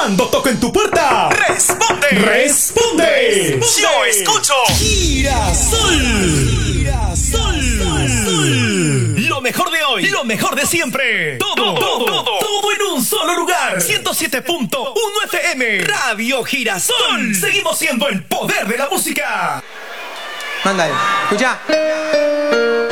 Cuando toquen tu puerta, ¡responde! ¡Responde! ¡Yo escucho! Girasol. Lo mejor de hoy, lo mejor de siempre. Todo en un solo lugar. 107.1 FM. Radio Girasol. Seguimos siendo el poder de la música. Mándale, escucha.